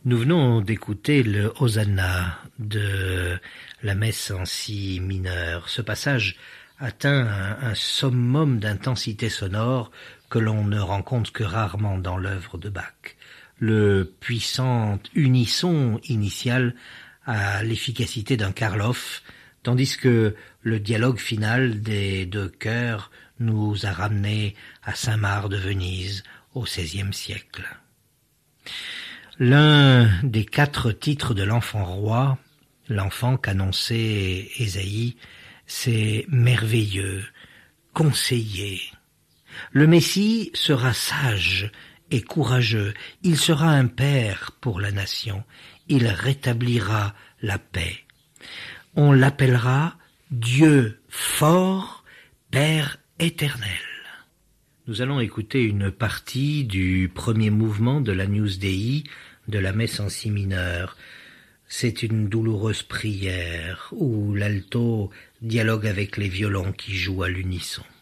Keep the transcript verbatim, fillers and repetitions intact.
Nous venons d'écouter le Hosanna de la messe en si mineur. Ce passage atteint un, un summum d'intensité sonore que l'on ne rencontre que rarement dans l'œuvre de Bach. Le puissant unisson initial a l'efficacité d'un Karloff, tandis que le dialogue final des deux chœurs nous a ramenés à Saint-Marc de Venise au seizième siècle. L'un des quatre titres de l'enfant roi, l'enfant qu'annonçait Ésaïe, c'est merveilleux, conseiller. Le Messie sera sage et courageux, il sera un père pour la nation, il rétablira la paix. On l'appellera Dieu fort, Père éternel. Nous allons écouter une partie du premier mouvement de l'Agnus Dei de la messe en si mineur. C'est une douloureuse prière où l'alto dialogue avec les violons qui jouent à l'unisson.